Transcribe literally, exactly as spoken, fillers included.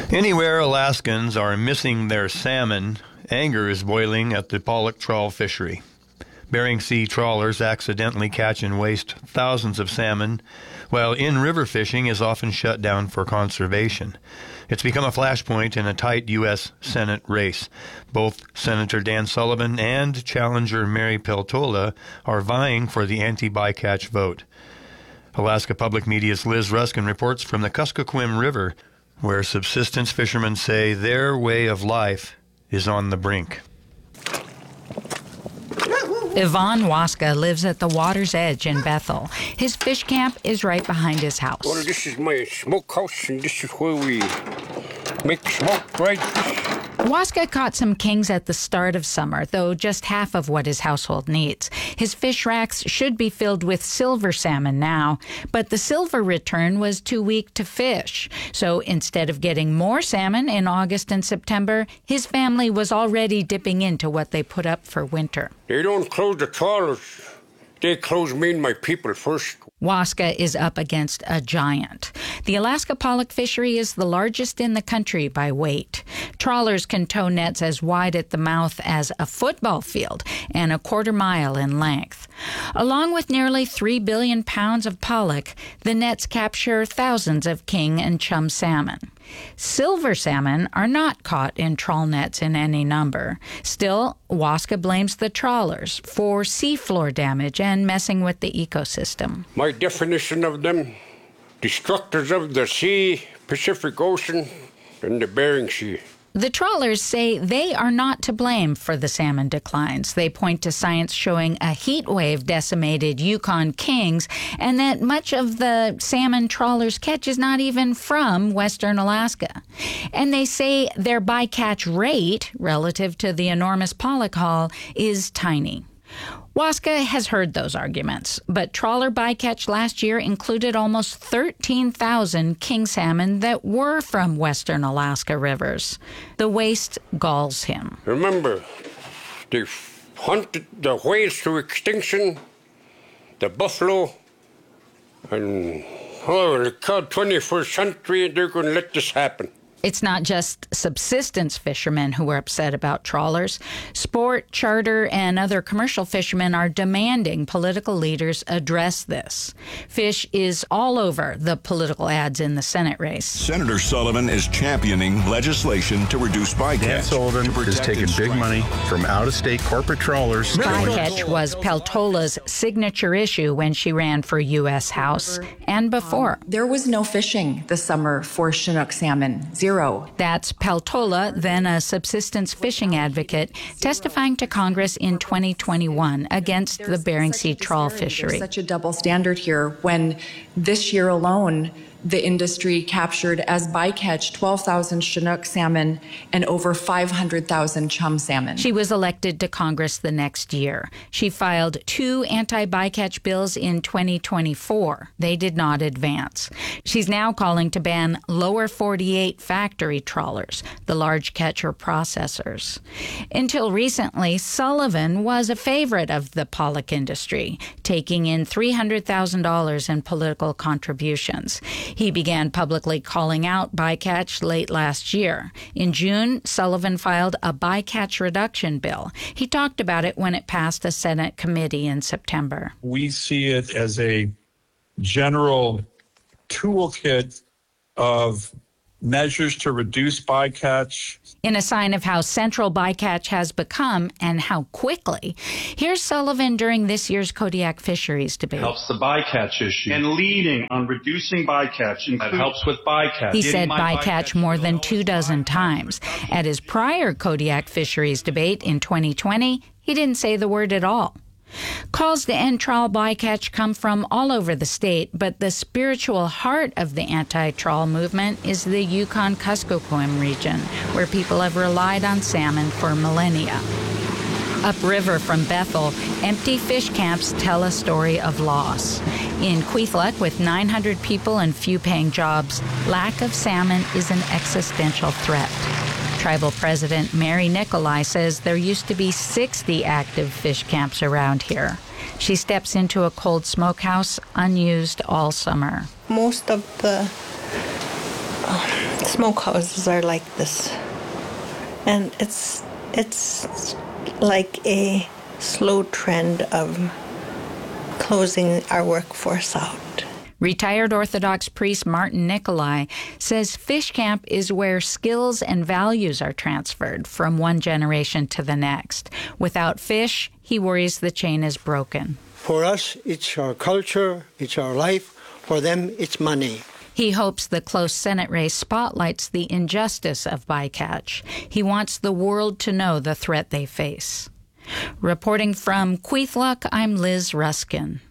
Anywhere Alaskans are missing their salmon, anger is boiling at the pollock trawl fishery. Bering Sea trawlers accidentally catch and waste thousands of salmon, while in-river fishing is often shut down for conservation. It's become a flashpoint in a tight U S Senate race. Both Senator Dan Sullivan and challenger Mary Peltola are vying for the anti-bycatch vote. Alaska Public Media's Liz Ruskin reports from the Kuskokwim River, where subsistence fishermen say their way of life is on the brink. Ivan Waska lives at the water's edge in Bethel. His fish camp is right behind his house. Well, this is my smokehouse, and this is where we make smoked dried fish. Waska caught some kings at the start of summer, though just half of what his household needs. His fish racks should be filled with silver salmon now, but the silver return was too weak to fish. So instead of getting more salmon in August and September, his family was already dipping into what they put up for winter. They don't close the trawlers. They close me and my people first. Waska is up against a giant. The Alaska pollock fishery is the largest in the country by weight. Trawlers can tow nets as wide at the mouth as a football field and a quarter mile in length. Along with nearly three billion pounds of pollock, the nets capture thousands of king and chum salmon. Silver salmon are not caught in trawl nets in any number. Still, Waska blames the trawlers for seafloor damage and messing with the ecosystem. My definition of them, destructors of the sea, Pacific Ocean, and the Bering Sea. The trawlers say they are not to blame for the salmon declines. They point to science showing a heat wave decimated Yukon kings and that much of the salmon trawlers catch is not even from Western Alaska. And they say their bycatch rate, relative to the enormous pollock haul, is tiny. Waska has heard those arguments, but trawler bycatch last year included almost thirteen thousand king salmon that were from Western Alaska rivers. The waste galls him. Remember, they hunted the whales to extinction, the buffalo, and oh, the twenty-first century, they're going to let this happen. It's not just subsistence fishermen who are upset about trawlers. Sport, charter, and other commercial fishermen are demanding political leaders address this. Fish is all over the political ads in the Senate race. Senator Sullivan is championing legislation to reduce bycatch. Dan Sullivan is taking big money from out-of-state corporate trawlers. Bycatch was Peltola's signature issue when she ran for U S House and before. Um, there was no fishing this summer for Chinook salmon. Zero. That's Peltola, then a subsistence fishing advocate, testifying to Congress in twenty twenty-one against the Bering Sea trawl fishery. There's such a double standard here when this year alone, the industry captured as bycatch twelve thousand Chinook salmon and over five hundred thousand chum salmon. She was elected to Congress the next year. She filed two anti-bycatch bills in twenty twenty-four. They did not advance. She's now calling to ban lower forty-eight factory trawlers, the large catcher processors. Until recently, Sullivan was a favorite of the pollock industry, taking in three hundred thousand dollars in political contributions. He began publicly calling out bycatch late last year. In June, Sullivan filed a bycatch reduction bill. He talked about it when it passed a Senate committee in September. We see it as a general toolkit of measures to reduce bycatch. In a sign of how central bycatch has become and how quickly, here's Sullivan during this year's Kodiak fisheries debate. It helps the bycatch issue and leading on reducing bycatch. That helps with bycatch. He said bycatch more than two dozen times. At his prior Kodiak fisheries debate in twenty twenty, he didn't say the word at all. Calls to end trawl bycatch come from all over the state, but the spiritual heart of the anti-trawl movement is the Yukon-Kuskokwim region, where people have relied on salmon for millennia. Upriver from Bethel, empty fish camps tell a story of loss. In Kwethluk, with nine hundred people and few paying jobs, lack of salmon is an existential threat. Tribal President Mary Nicolai says there used to be sixty active fish camps around here. She steps into a cold smokehouse unused all summer. Most of the smokehouses are like this. And it's it's like a slow trend of closing our workforce out. Retired Orthodox priest Martin Nikolai says fish camp is where skills and values are transferred from one generation to the next. Without fish, he worries the chain is broken. For us, it's our culture, it's our life. For them, it's money. He hopes the close Senate race spotlights the injustice of bycatch. He wants the world to know the threat they face. Reporting from Kwethluk, I'm Liz Ruskin.